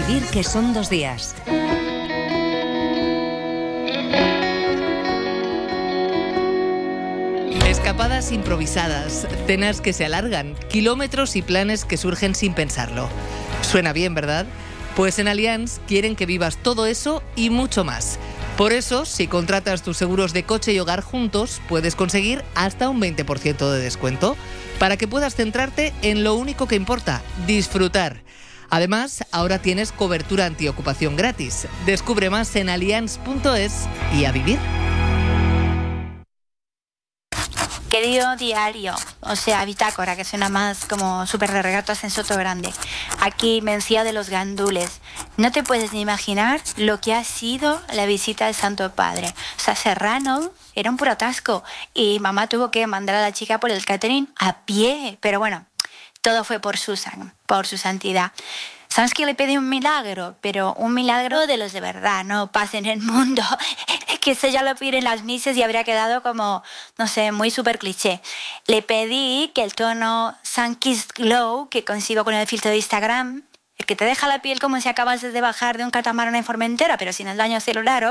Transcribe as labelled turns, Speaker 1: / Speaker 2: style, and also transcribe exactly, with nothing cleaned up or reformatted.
Speaker 1: vivir que son dos días.
Speaker 2: Escapadas improvisadas, cenas que se alargan, kilómetros y planes que surgen sin pensarlo. Suena bien, ¿verdad? Pues en Allianz quieren que vivas todo eso y mucho más. Por eso, si contratas tus seguros de coche y hogar juntos, puedes conseguir hasta un veinte por ciento de descuento para que puedas centrarte en lo único que importa, disfrutar. Además, ahora tienes cobertura antiocupación gratis. Descubre más en allianz punto es y a vivir.
Speaker 3: Querido diario, o sea, bitácora, que suena más como súper de regatas en Soto Grande. Aquí, Mencía de los Gandules. No te puedes ni imaginar lo que ha sido la visita del Santo Padre. O sea, Serrano era un puro atasco y mamá tuvo que mandar a la chica por el catering a pie. Pero bueno, todo fue por su, por su santidad. ¿Sabes que le pedí un milagro? Pero un milagro de los de verdad, no paz en el mundo. Que eso ya lo piden las misas y habría quedado como, no sé, muy súper cliché. Le pedí que el tono Sun Kissed Glow, que consigo con el filtro de Instagram, el que te deja la piel como si acabas de bajar de un catamarán en Formentera, pero sin el daño celular,